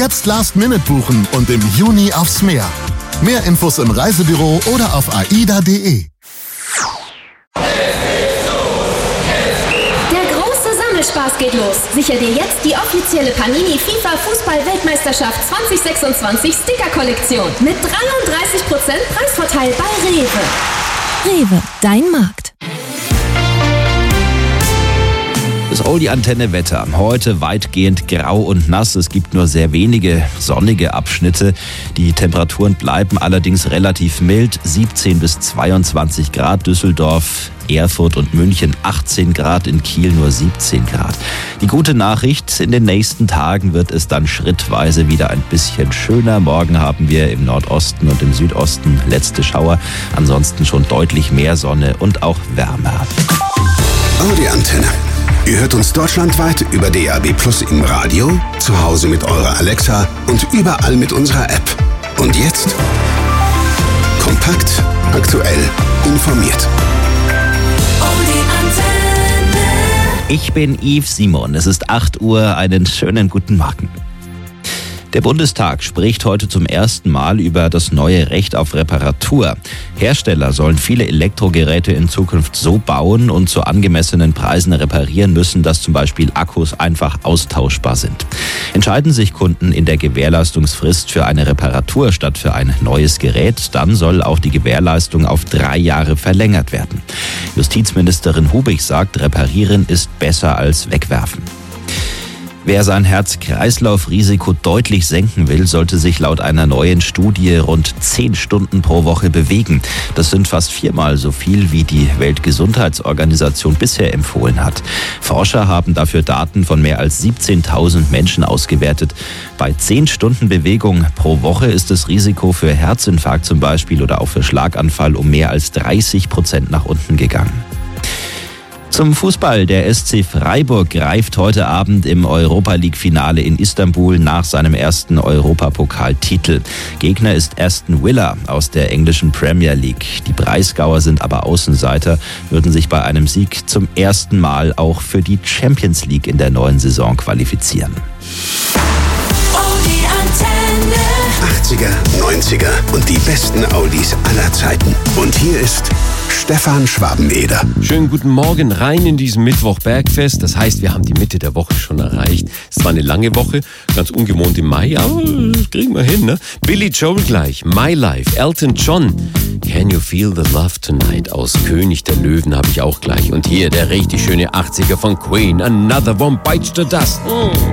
Jetzt Last Minute buchen und im Juni aufs Meer. Mehr Infos im Reisebüro oder auf aida.de. Spaß geht los. Sicher dir jetzt die offizielle Panini FIFA Fußball-Weltmeisterschaft 2026 Sticker-Kollektion mit 33% Preisvorteil bei Rewe. Rewe, dein Markt. Das Oldie-Antenne-Wetter. Heute weitgehend grau und nass. Es gibt nur sehr wenige sonnige Abschnitte. Die Temperaturen bleiben allerdings relativ mild. 17 bis 22 Grad. Düsseldorf, Erfurt und München 18 Grad, in Kiel nur 17 Grad. Die gute Nachricht, in den nächsten Tagen wird es dann schrittweise wieder ein bisschen schöner. Morgen haben wir im Nordosten und im Südosten letzte Schauer. Ansonsten schon deutlich mehr Sonne und auch wärmer. Audi-Antenne. Ihr hört uns deutschlandweit über DAB+ im Radio, zu Hause mit eurer Alexa und überall mit unserer App. Und jetzt kompakt, aktuell, informiert. Ich bin Yves Simon. Es ist 8 Uhr. Einen schönen guten Morgen. Der Bundestag spricht heute zum ersten Mal über das neue Recht auf Reparatur. Hersteller sollen viele Elektrogeräte in Zukunft so bauen und zu angemessenen Preisen reparieren müssen, dass zum Beispiel Akkus einfach austauschbar sind. Entscheiden sich Kunden in der Gewährleistungsfrist für eine Reparatur statt für ein neues Gerät, dann soll auch die Gewährleistung auf 3 Jahre verlängert werden. Justizministerin Hubig sagt, reparieren ist besser als wegwerfen. Wer sein Herz-Kreislauf-Risiko deutlich senken will, sollte sich laut einer neuen Studie rund 10 Stunden pro Woche bewegen. Das sind fast 4-mal so viel, wie die Weltgesundheitsorganisation bisher empfohlen hat. Forscher haben dafür Daten von mehr als 17.000 Menschen ausgewertet. Bei 10 Stunden Bewegung pro Woche ist das Risiko für Herzinfarkt zum Beispiel oder auch für Schlaganfall um mehr als 30% nach unten gegangen. Zum Fußball. Der SC Freiburg greift heute Abend im Europa-League-Finale in Istanbul nach seinem ersten Europapokaltitel. Gegner ist Aston Villa aus der englischen Premier League. Die Breisgauer sind aber Außenseiter, würden sich bei einem Sieg zum ersten Mal auch für die Champions League in der neuen Saison qualifizieren. 80er, 90er und die besten Oldies aller Zeiten. Und hier ist Stefan Schwabeneder. Schönen guten Morgen rein in diesen Mittwoch Bergfest. Das heißt, wir haben die Mitte der Woche schon erreicht. Es war eine lange Woche, ganz ungewohnt im Mai, aber das kriegen wir hin, ne? Billy Joel gleich, My Life, Elton John. Can You Feel the Love Tonight aus König der Löwen habe ich auch gleich. Und hier der richtig schöne 80er von Queen, Another One Bites the Dust.